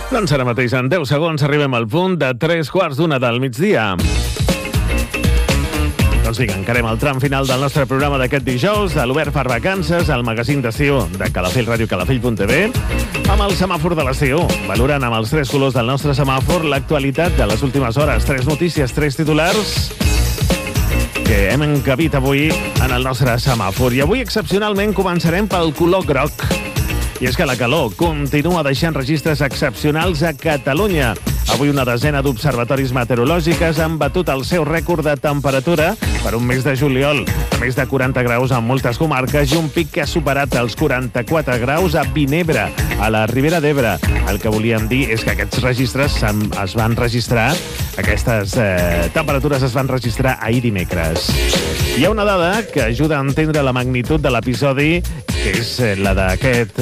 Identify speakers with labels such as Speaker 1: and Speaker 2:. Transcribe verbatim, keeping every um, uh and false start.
Speaker 1: Doncs ara mateix, en deu segons, arribem al punt de tres quarts d'una del migdia. Doncs vinga, encarem el tram final del nostre programa d'aquest dijous, de l'Obert per Vacances, el magazín d'estiu de Calafell, ràdio calafell punt tv, amb el semàfor de l'estiu, valorant amb els tres colors del nostre semàfor l'actualitat de les últimes hores. Tres notícies, tres titulars que hem encabit avui en el nostre semàfor. I avui, excepcionalment, començarem pel color groc. I és que la calor continua deixant registres excepcionals a Catalunya. Avui una desena d'observatoris meteorològics han batut el seu rècord de temperatura per un mes de juliol. Més de quaranta graus en moltes comarques i un pic que ha superat els quaranta-quatre graus a Vinebre, a la Ribera d'Ebre. El que volíem dir és que aquests registres es van registrar, aquestes eh, temperatures es van registrar ahir dimecres. Hi ha una dada que ajuda a entendre la magnitud de l'episodi, que és la d'aquest